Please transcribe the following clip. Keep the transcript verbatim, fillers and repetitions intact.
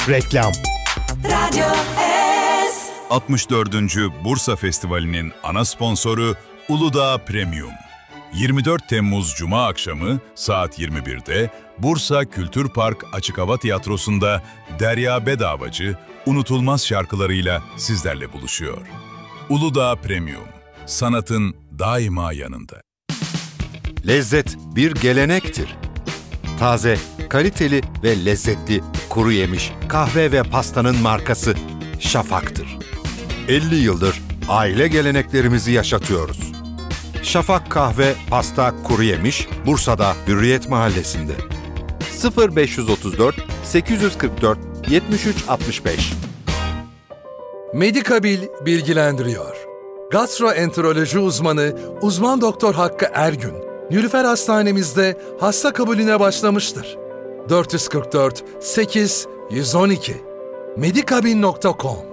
Reklam. Radyo S. altmış dördüncü Bursa Festivali'nin ana sponsoru Uludağ Premium. yirmi dört Temmuz Cuma akşamı saat yirmi birde Bursa Kültür Park Açık Hava Tiyatrosu'nda Derya Bedavacı unutulmaz şarkılarıyla sizlerle buluşuyor. Uludağ Premium, sanatın daima yanında. Lezzet bir gelenektir. Taze, kaliteli ve lezzetli kuru yemiş, kahve ve pastanın markası Şafak'tır. elli yıldır aile geleneklerimizi yaşatıyoruz. Şafak Kahve, Pasta, Kuru Yemiş, Bursa'da Hürriyet Mahallesi'nde. sıfır beş otuz dört sekiz kırk dört yetmiş üç altmış beş. Medikabil bilgilendiriyor. Gastroenteroloji uzmanı uzman doktor Hakkı Ergün, Nilüfer Hastanemizde hasta kabulüne başlamıştır. dört yüz kırk dört sekiz yüz on iki medikabil nokta com